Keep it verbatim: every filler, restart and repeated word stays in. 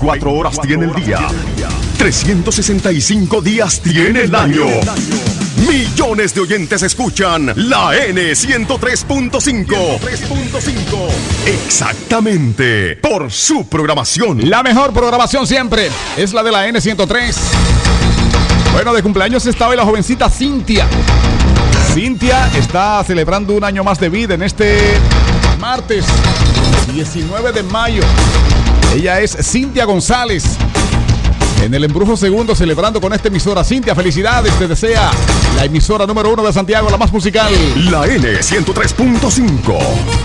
veinticuatro horas tiene el día, trescientos sesenta y cinco días tiene el año. Millones de oyentes escuchan la N ciento tres punto cinco. Exactamente, por su programación. La mejor programación siempre es la de la N ciento tres. Bueno, de cumpleaños está hoy la jovencita Cintia. Cintia está celebrando un año más de vida en este martes diecinueve de mayo. Ella es Cintia González. En el Embrujo Segundo, celebrando con esta emisora. Cintia, felicidades, te desea la emisora número uno de Santiago, la más musical. La N ciento tres punto cinco.